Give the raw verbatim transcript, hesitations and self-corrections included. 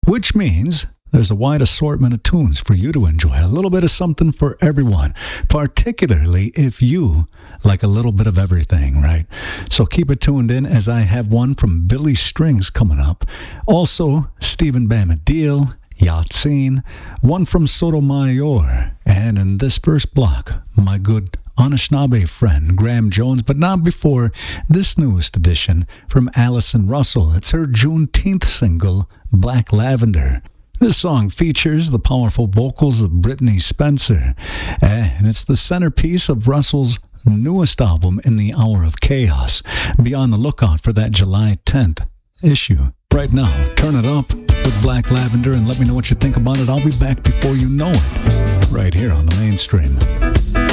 which means there's a wide assortment of tunes for you to enjoy. A little bit of something for everyone, particularly if you like a little bit of everything, right? So keep it tuned in as I have one from Billy Strings coming up. Also, Stephen Bamadil, Yatzin, one from Sotomayor, and in this first block, my good Anishinaabe friend, Graham Jones, but not before this newest edition from Allison Russell. It's her Juneteenth single, Black Lavender. This song features the powerful vocals of Brittany Spencer, and it's the centerpiece of Russell's newest album, In the Hour of Chaos. Be on the lookout for that July tenth issue. Right now, turn it up with Black Lavender and let me know what you think about it. I'll be back before you know it, right here on the Mainstream.